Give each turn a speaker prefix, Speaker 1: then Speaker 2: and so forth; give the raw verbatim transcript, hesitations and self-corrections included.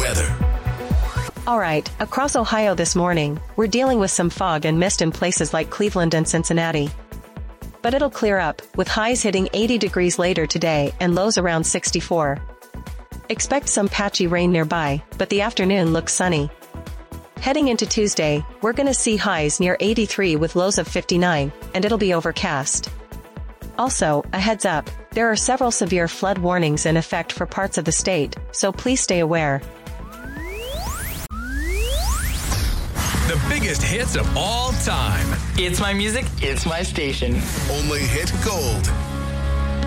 Speaker 1: weather.
Speaker 2: All right, across Ohio this morning, we're dealing with some fog and mist in places like Cleveland and Cincinnati. But it'll clear up, with highs hitting eighty degrees later today and lows around sixty-four. Expect some patchy rain nearby, but the afternoon looks sunny. Heading into Tuesday, we're gonna see highs near eighty-three with lows of fifty-nine, and it'll be overcast. Also, a heads up, there are several severe flood warnings in effect for parts of the state, so please stay aware.
Speaker 1: The biggest hits of all time.
Speaker 3: It's my music, it's my station.
Speaker 1: Only hit gold.